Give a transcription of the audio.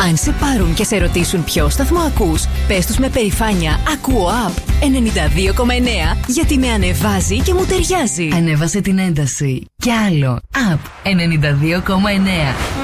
Αν σε πάρουν και σε ρωτήσουν ποιο σταθμό ακούς, πες τους με περηφάνεια «Ακούω Up 92,9» γιατί με ανεβάζει και μου ταιριάζει. Ανέβασε την ένταση. Κι άλλο. Up 92,9.